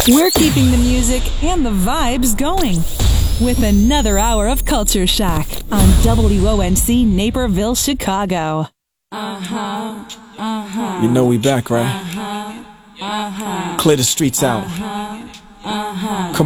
We're keeping the music and the vibes going with another hour of Culture Shack on WONC Naperville, Chicago. You know we back, right? Clear the streets out. Come